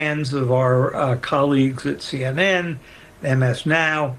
hands of our colleagues at CNN, MS Now,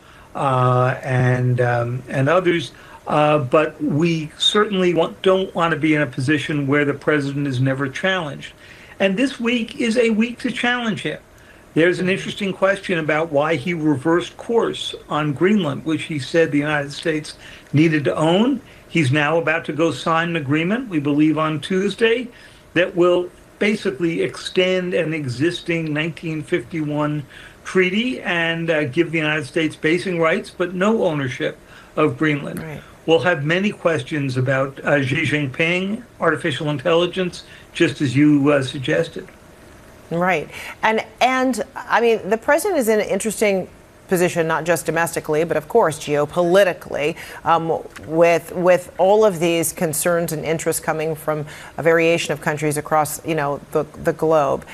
and others. But we certainly don't want to be in a position where the president is never challenged. And this week is a week to challenge him. There's an interesting question about why he reversed course on Greenland, which he said the United States needed to own. He's now about to go sign an agreement, we believe on Tuesday, that will basically extend an existing 1951 treaty and give the United States basing rights, but no ownership of Greenland. Right. We'll have many questions about Xi Jinping, artificial intelligence, just as you suggested. Right. And I mean, the president is in an interesting position, not just domestically, but of course geopolitically, with all of these concerns and interests coming from a variation of countries across, the globe.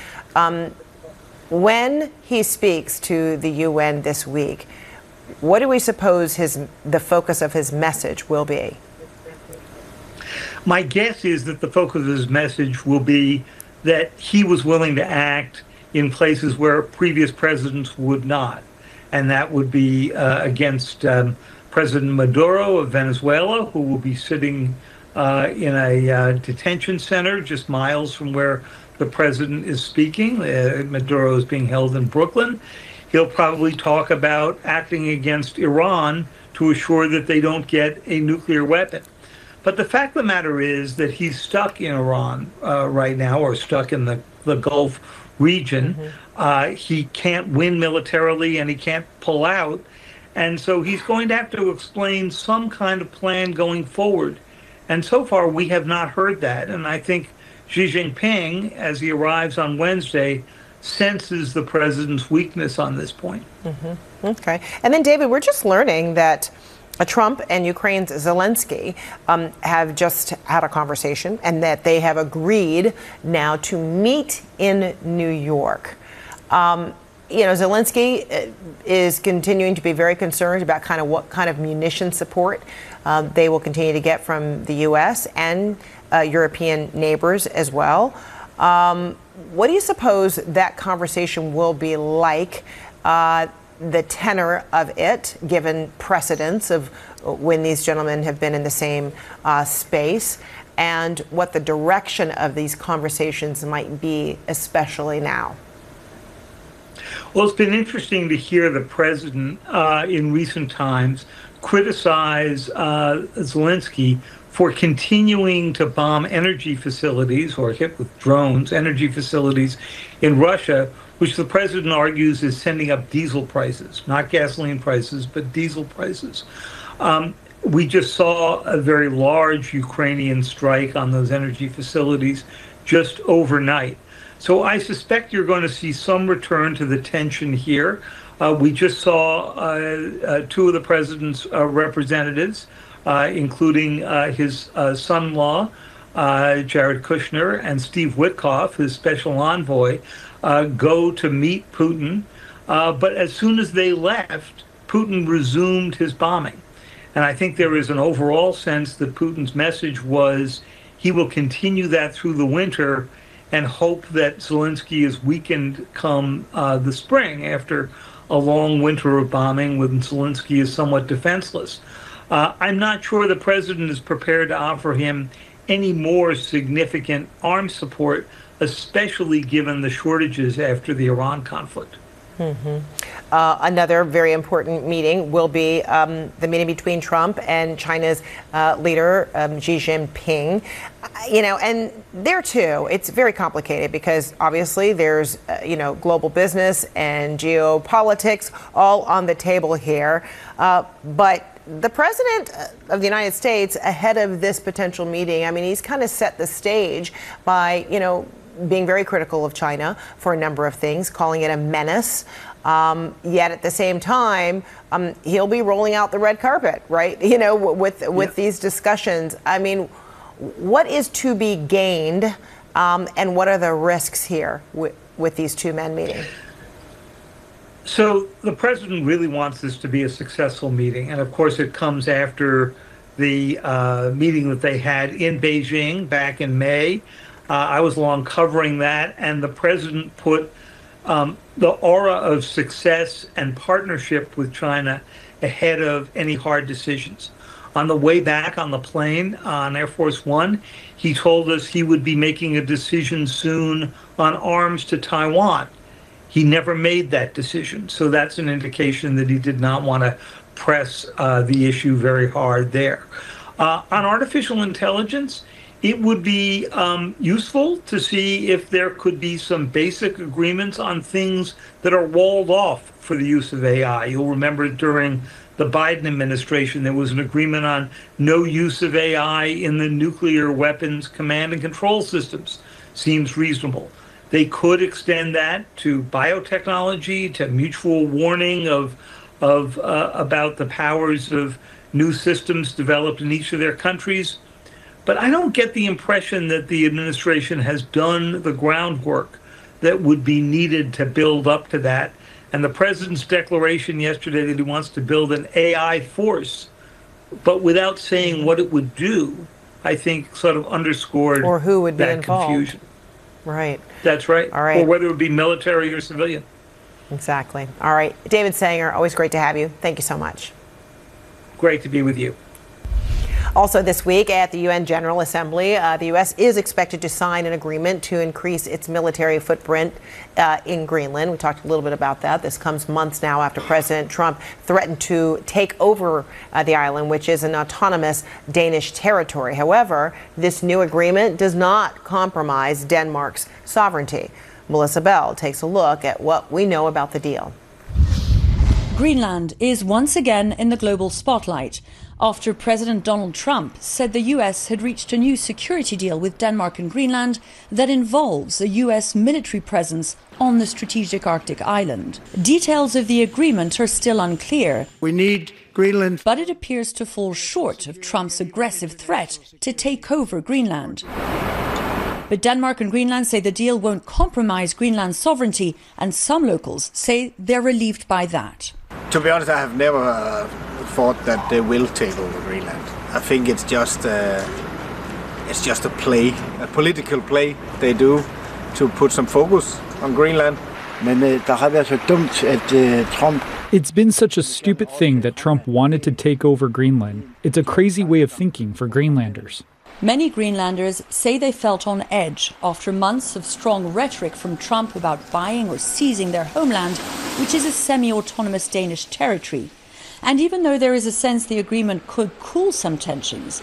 When he speaks to the UN this week, what do we suppose the focus of his message will be? My guess is that the focus of his message will be that he was willing to act in places where previous presidents would not. And that would be against President Maduro of Venezuela, who will be sitting in a detention center just miles from where the president is speaking. Maduro is being held in Brooklyn. He'll probably talk about acting against Iran to assure that they don't get a nuclear weapon. But the fact of the matter is that he's stuck in Iran right now, or stuck in the Gulf region. He can't win militarily and he can't pull out. And so he's going to have to explain some kind of plan going forward. And so far, we have not heard that. And I think Xi Jinping, as he arrives on Wednesday, senses the president's weakness on this point. Okay. And then, David, we're just learning that Trump and Ukraine's Zelensky have just had a conversation and that they have agreed now to meet in New York. Zelensky is continuing to be very concerned about what kind of munition support they will continue to get from the U.S. and European neighbors as well. What do you suppose that conversation will be like? The tenor of it, given precedents of when these gentlemen have been in the same space, and what the direction of these conversations might be, especially now? Well, it's been interesting to hear the president in recent times criticize Zelensky for continuing to bomb energy facilities or hit with drones energy facilities in Russia, which the president argues is sending up diesel prices, not gasoline prices, but diesel prices. We just saw a very large Ukrainian strike on those energy facilities just overnight. So I suspect you're going to see some return to the tension here. We just saw two of the president's representatives, including his son-in-law, Jared Kushner, and Steve Witkoff, his special envoy, go to meet Putin. But as soon as they left, Putin resumed his bombing. And I think there is an overall sense that Putin's message was he will continue that through the winter and hope that Zelensky is weakened come the spring after a long winter of bombing when Zelensky is somewhat defenseless. I'm not sure the president is prepared to offer him any more significant arms support, especially given the shortages after the Iran conflict. Another very important meeting will be the meeting between Trump and China's leader, Xi Jinping. And there too, it's very complicated because obviously there's, global business and geopolitics all on the table here. But the president of the United States, ahead of this potential meeting, he's kind of set the stage by, being very critical of China for a number of things, calling it a menace. Yet at the same time, he'll be rolling out the red carpet, right? With these discussions. What is to be gained, and what are the risks here with these two men meeting? So the president really wants this to be a successful meeting. And of course, it comes after the meeting that they had in Beijing back in May. I was along covering that, and the president put the aura of success and partnership with China ahead of any hard decisions. On the way back on the plane on Air Force One, he told us he would be making a decision soon on arms to Taiwan. He never made that decision. So that's an indication that he did not want to press the issue very hard there. On artificial intelligence, it would be useful to see if there could be some basic agreements on things that are walled off for the use of AI. You'll remember during the Biden administration, there was an agreement on no use of AI in the nuclear weapons command and control systems. Seems reasonable. They could extend that to biotechnology, to mutual warning of about the powers of new systems developed in each of their countries. But I don't get the impression that the administration has done the groundwork that would be needed to build up to that. And the president's declaration yesterday that he wants to build an AI force, but without saying what it would do, I think sort of underscored or who would be that involved. Confusion. Right. That's right. All right. Or whether it would be military or civilian. Exactly. All right. David Sanger, always great to have you. Thank you so much. Great to be with you. Also this week at the UN General Assembly, the U.S. is expected to sign an agreement to increase its military footprint in Greenland. We talked a little bit about that. This comes months now after President Trump threatened to take over the island, which is an autonomous Danish territory. However, this new agreement does not compromise Denmark's sovereignty. Melissa Bell takes a look at what we know about the deal. Greenland is once again in the global spotlight after President Donald Trump said the U.S. had reached a new security deal with Denmark and Greenland that involves a U.S. military presence on the strategic Arctic island. Details of the agreement are still unclear. We need Greenland. But it appears to fall short of Trump's aggressive threat to take over Greenland. But Denmark and Greenland say the deal won't compromise Greenland's sovereignty, and some locals say they're relieved by that. To be honest, I have never thought that they will take over Greenland. I think it's just a play, a political play they do to put some focus on Greenland. It's been such a stupid thing that Trump wanted to take over Greenland. It's a crazy way of thinking for Greenlanders. Many Greenlanders say they felt on edge after months of strong rhetoric from Trump about buying or seizing their homeland, which is a semi-autonomous Danish territory. And even though there is a sense the agreement could cool some tensions,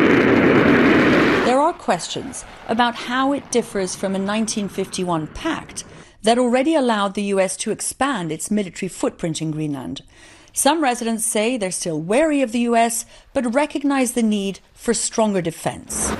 there are questions about how it differs from a 1951 pact that already allowed the US to expand its military footprint in Greenland. Some residents say they're still wary of the US, but recognize the need for stronger defense.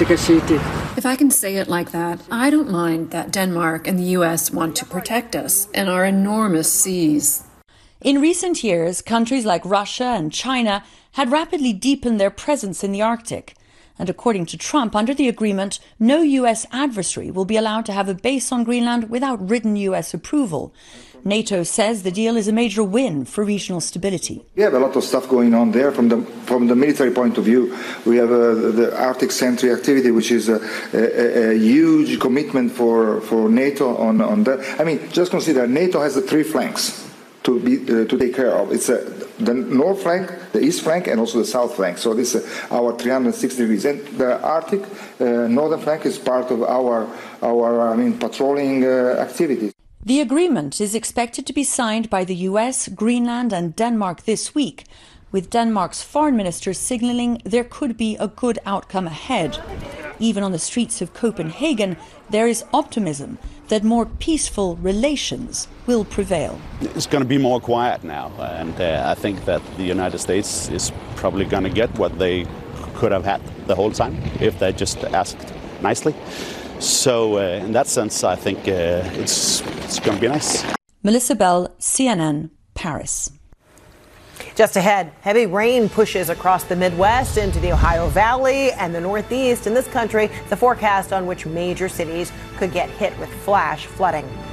If I can say it like that, I don't mind that Denmark and the US want to protect us and our enormous seas. In recent years, countries like Russia and China had rapidly deepened their presence in the Arctic. And according to Trump, under the agreement, no US adversary will be allowed to have a base on Greenland without written US approval. NATO says the deal is a major win for regional stability. We have a lot of stuff going on there from the military point of view. We have the Arctic Sentry activity, which is a huge commitment for NATO on that. I mean, just consider NATO has the three flanks to take care of. It's the north flank, the east flank, and also the south flank. So this is our 360 degrees. And the Arctic northern flank is part of our patrolling activities. The agreement is expected to be signed by the US, Greenland and Denmark this week, with Denmark's foreign minister signaling there could be a good outcome ahead. Even on the streets of Copenhagen, there is optimism that more peaceful relations will prevail. It's going to be more quiet now, and I think that the United States is probably going to get what they could have had the whole time if they just asked nicely. So in that sense, I think it's going to be nice. Melissa Bell, CNN, Paris. Just ahead, heavy rain pushes across the Midwest into the Ohio Valley and the Northeast in this country. The forecast on which major cities could get hit with flash flooding.